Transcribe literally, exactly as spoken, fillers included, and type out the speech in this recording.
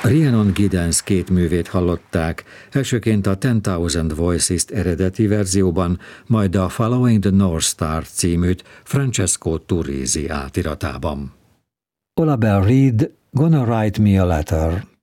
Rhiannon Giddens két művét hallották, elsőként a Ten Thousand Voices eredeti verzióban, majd a Following the North Star címűt Francesco Turrisi átiratában. Ola Belle Reed, Gonna Write Me a Letter.